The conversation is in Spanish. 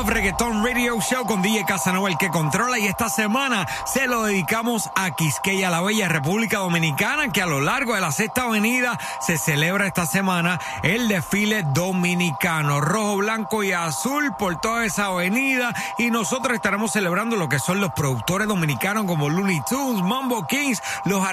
Love Reggaeton Radio Show con DJ Casanova, el que controla, y esta semana se lo dedicamos a Quisqueya, la bella República Dominicana, que a lo largo de la Sexta Avenida se celebra esta semana el desfile dominicano, rojo, blanco y azul por toda esa avenida, y nosotros estaremos celebrando lo que son los productores dominicanos como Looney Tunes, Mambo Kings, los